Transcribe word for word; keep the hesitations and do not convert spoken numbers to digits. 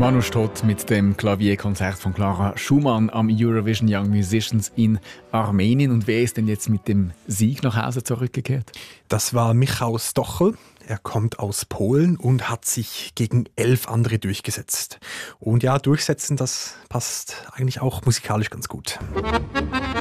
Manu Stott mit dem Klavierkonzert von Clara Schumann am Eurovision Young Musicians in Armenien. Und wer ist denn jetzt mit dem Sieg nach Hause zurückgekehrt? Das war Michał Stochel. Er kommt aus Polen und hat sich gegen elf andere durchgesetzt. Und ja, durchsetzen, das passt eigentlich auch musikalisch ganz gut.